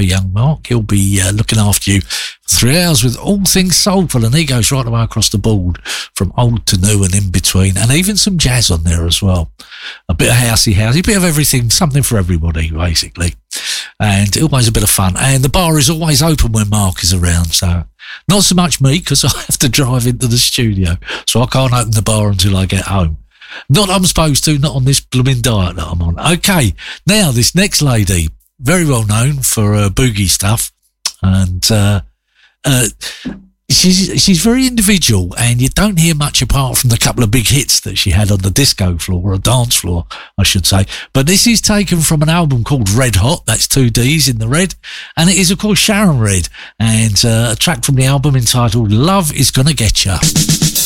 for young Mark. He'll be looking after you 3 hours with all things soulful, and he goes right away across the board from old to new and in between, and even some jazz on there as well. A bit of housey, a bit of everything, something for everybody, basically. And always a bit of fun. And the bar is always open when Mark is around, so not so much me, because I have to drive into the studio, so I can't open the bar until I get home. Not I'm supposed to, not on this blooming diet that I'm on. Okay, now this next lady, very well known for boogie stuff, and she's very individual, and you don't hear much apart from the couple of big hits that she had on the disco floor, or dance floor, I should say. But this is taken from an album called Red Hot. That's 2 Ds in the red, and it is, of course, Sharon Redd, and a track from the album entitled Love Is Gonna Get Ya.